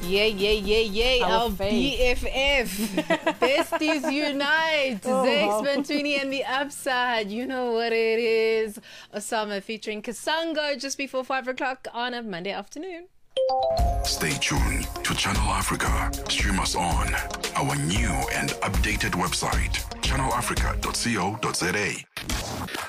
Our BFF. Besties Unite. Zakes Bantwini and the Upside. You know what it is. Osama featuring Kasango just before 5 o'clock on a Monday afternoon. Stay tuned to Channel Africa. Stream us on our new and updated website, channelafrica.co.za.